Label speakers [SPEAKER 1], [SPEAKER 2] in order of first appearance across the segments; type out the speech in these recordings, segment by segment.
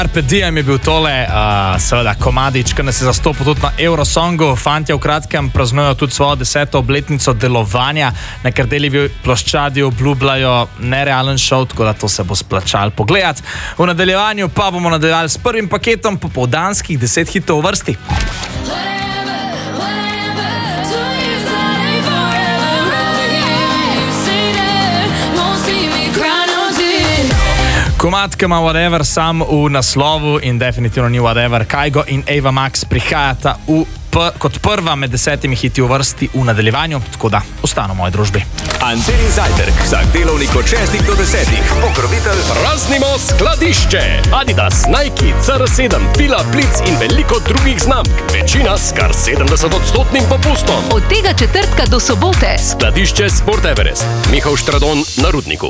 [SPEAKER 1] Carpe diem je bil tole, seveda komadič, ki nas je zastopil tudi na Eurosongu. Fantje v kratkem praznujejo tudi svojo 10. obletnico delovanja, na Kardeljevi ploščadi obljubljajo nerealen šov, tako da to se bo splačalo pogledati. V nadaljevanju pa bomo nadaljevali s prvim paketom popoldanskih 10 hitov v vrsti. Komad, ki ima Whatever sam v naslovu in definitivno ni Whatever. Kygo in Ava Max prihajata kot prva med 10 hiti v vrsti v nadaljevanju, tako da ostano v moji družbi.
[SPEAKER 2] Antenin zajtrk, vsak delovnik od 6 do 10. Pokrovitelj
[SPEAKER 3] Praznimo skladišče. Adidas, Nike, CR7, Fila, Blitz in veliko drugih znamk. Večina s kar 70% popustom.
[SPEAKER 4] Od tega četrtka do sobote.
[SPEAKER 3] Skladišče Sport Everest. Mihael Štradon na Rudniku.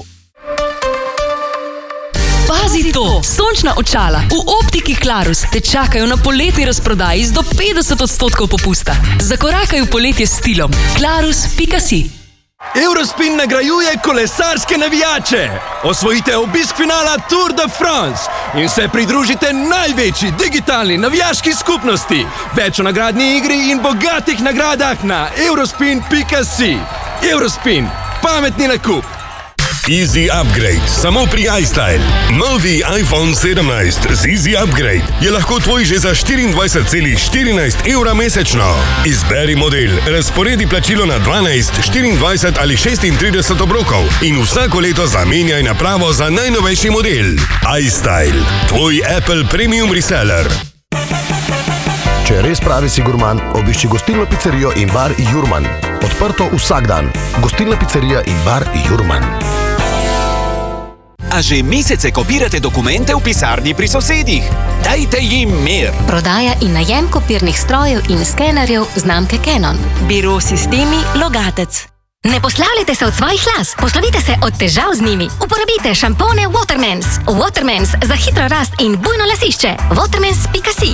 [SPEAKER 4] Pazi to! Sončna očala v optiki Clarus te čakajo na poletni razprodaji z do 50% popusta. Zakorakaj v poletje s stilom. Clarus.si.
[SPEAKER 5] Eurospin nagrajuje kolesarske navijače. Osvojite obisk finala Tour de France in se pridružite največji digitalni navijaški skupnosti. Več o nagradni igri in bogatih nagradah na eurospin.si. Eurospin. Pametni nakup.
[SPEAKER 6] Easy Upgrade, samo pri iStyle. Novi iPhone 17 z Easy Upgrade je lahko tvoj že za 24,14 evra mesečno. Izberi model, razporedi plačilo na 12, 24 ali 36 obrokov in vsako leto zamenjaj napravo za najnovejši model. iStyle, tvoj Apple Premium Reseller.
[SPEAKER 7] Če res pravi si gurman, obišči gostilno pizzerijo in bar Jurman. Odprto vsak dan. Gostilna pizzerija in bar Jurman.
[SPEAKER 2] A že mesece kopirate dokumente v pisarni pri sosedih? Dajte jim mir.
[SPEAKER 8] Prodaja in najem kopirnih strojev in skenerjev znamke Canon. Biro Sistemi Logatec. Ne poslavljajte se od svojih las, poslovite se od težav z njimi. Uporabite šampone Watermans. Watermans za hitro rast in bujno lasišče. Watermans.si.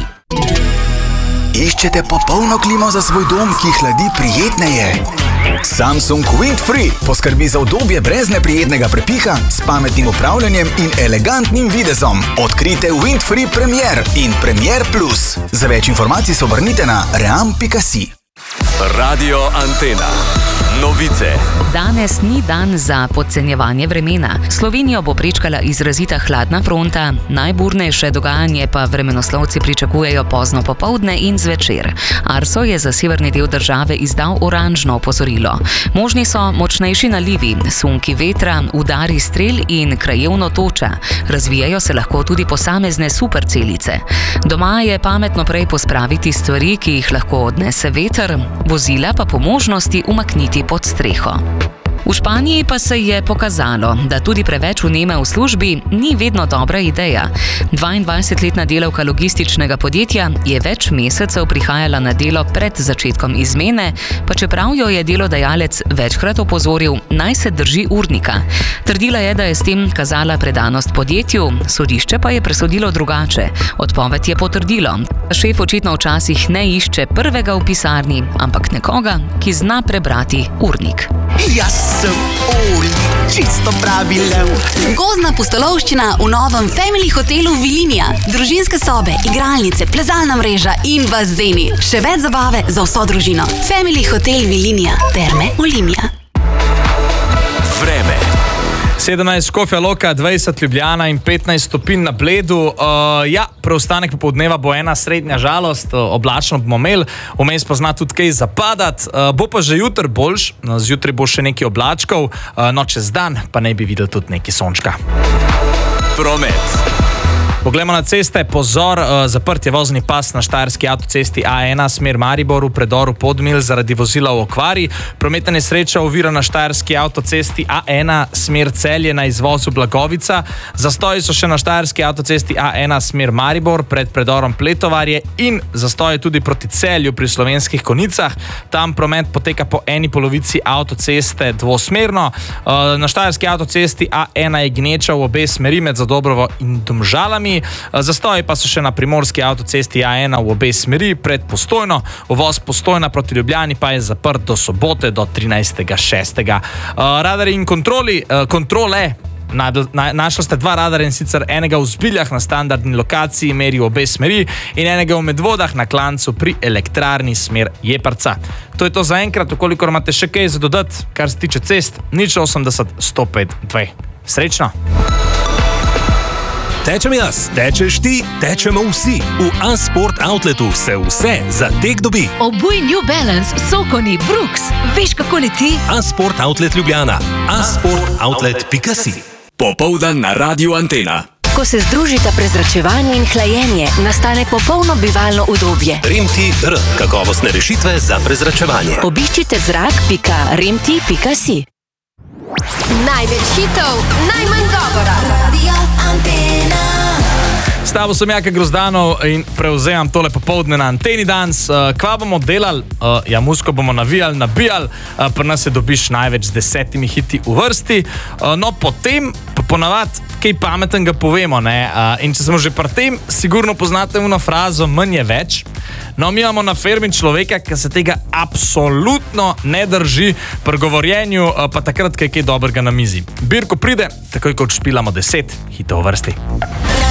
[SPEAKER 9] Iščete popolno klimo za svoj dom, ki hladi prijetneje? Samsung Windfree poskrbi za udobje brez neprijetnega prepiha, s pametnim upravljanjem in elegantnim videzom. Odkrite Windfree Premier in Premier Plus. Za več informacij se obrnite na ream.si.
[SPEAKER 2] Radio Antena. Novice.
[SPEAKER 4] Danes ni dan za podcenjevanje vremena. Slovenijo bo prečkala izrazita hladna fronta, najburnejše dogajanje pa vremenoslovci pričakujejo pozno popoldne in zvečer. Arso je za severni del države izdal oranžno opozorilo. Možni so močnejši nalivi, sunki vetra, udari strel in krajevno toča. Razvijajo se lahko tudi posamezne supercelice. Doma je pametno prej pospraviti stvari, ki jih lahko odnese veter, vozila pa po možnosti umakniti pod streho. V Španiji pa se je pokazalo, da tudi preveč vneme v službi ni vedno dobra ideja. 22-letna delavka logističnega podjetja je več mesecev prihajala na delo pred začetkom izmene, pa čeprav jo je delodajalec večkrat opozoril, naj se drži urnika. Trdila je, da je s tem kazala predanost podjetju, sodišče pa je presodilo drugače. Odpoved je potrdilo. Šef očitno včasih ne išče prvega v pisarni, ampak nekoga, ki zna prebrati urnik.
[SPEAKER 10] Jaz sem Oli, čisto pravi lev. Gozdna pustolovščina v novem Family hotelu Vilinija. Družinske sobe, igralnice, plezalna mreža in bazeni. Še več zabave za vso družino. Family hotel Vilinija. Terme Olimija.
[SPEAKER 2] Vreme.
[SPEAKER 1] 17 Škofja Loka, 20 Ljubljana in 15 stopinj na Bledu. Preostanek popoldneva bo ena srednja žalost, oblačno bomo imeli, vmes pa zna tudi kaj zapadati. Bo pa že jutri boljš, zjutraj bo še nekaj oblačkov, čez dan pa naj bi videli tudi nekaj sončka.
[SPEAKER 2] Promet.
[SPEAKER 1] Poglejmo na ceste, pozor, zaprt je vozni pas na štajerski avtocesti A1 smer Maribor v predoru Podmil zaradi vozila v okvari. Prometna nesreča ovira na štajerski avtocesti A1 smer Celje na izvozu Blagovica. Zastoji so še na štajerski avtocesti A1 smer Maribor pred predorom Pletovarje in zastoji tudi proti Celju pri Slovenskih Konicah. Tam promet poteka po eni polovici avtoceste dvosmerno. Na štajerski avtocesti A1 je gneča v obe smeri med Zadobrovo in Domžalami. Zastoji pa so še na primorski avtocesti A1 v obe smeri pred Postojno. Uvoz Postojna proti Ljubljani pa je zaprt do sobote do 13.6. Radari in kontrole Našli ste 2 radarja, in sicer enega v Zbiljah na standardni lokaciji, meri v obe smeri, in enega v Medvodah na klancu pri elektrarni smer Jeprca. To je to za enkrat, ukolikor imate še kaj za dodati, kar se tiče cest, 080 105 2. Srečno!
[SPEAKER 11] Tečem jaz, tečeš ti, tečemo vsi. V A-Sport Outletu se vse za tek dobi.
[SPEAKER 12] Obuj New Balance, Sokoni, Brooks. Veš, kako leti?
[SPEAKER 11] A-Sport Outlet Ljubljana. asportoutlet.si.
[SPEAKER 3] Popoldan na Radiu Antena.
[SPEAKER 13] Ko se združita prezračevanje in hlajenje, nastane popolno bivalno udobje.
[SPEAKER 11] Remti-R, kakovostne rešitve za prezračevanje.
[SPEAKER 13] Obiščite zrak.remti.si.
[SPEAKER 14] Največ hitov, najmanj govora. Radio Antena.
[SPEAKER 1] S tabo sem Jaka Grozdanov in prevzemam tole popoldne na Anteni danes. Kva bomo delali? Musko bomo nabijali. Pri nas se dobiš največ z 10 hiti v vrsti. No, potem pa ponavadi kaj pametnega povemo, ne? In če smo že pri tem, sigurno poznate uno frazo, manj je več. No, mi imamo na firmi človeka, ki se tega absolutno ne drži pri govorjenju, pa takrat, kaj je dobrega na mizi. Birko pride, takoj ko odšpilamo 10 hitov v vrsti.